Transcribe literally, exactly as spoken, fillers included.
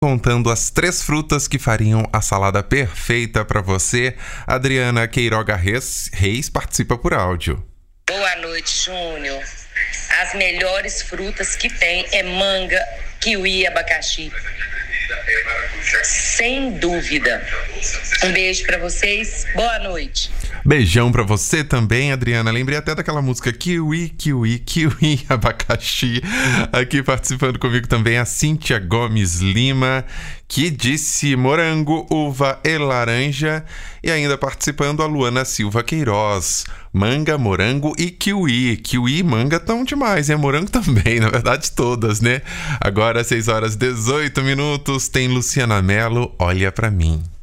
Contando as três frutas que fariam a salada perfeita para você, Adriana Queiroga Reis, Reis participa por áudio. Boa noite, Júnior. As melhores frutas que tem é manga, kiwi e abacaxi. Sem dúvida. Um beijo para vocês. Boa noite. Beijão pra você também, Adriana. Lembrei até daquela música Kiwi, Kiwi, Kiwi, Abacaxi. Aqui participando comigo também a Cíntia Gomes Lima, que disse morango, uva e laranja. E ainda participando a Luana Silva Queiroz, manga, morango e kiwi. Kiwi e manga tão demais, e morango também, na verdade todas, né? Agora, seis horas e dezoito minutos, tem Luciana Mello, Olha Pra Mim.